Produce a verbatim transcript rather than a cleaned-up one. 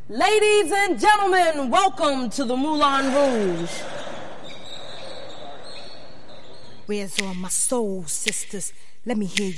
Ladies and gentlemen, welcome to the Moulin Rouge. Where's all my soul sisters? Let me hear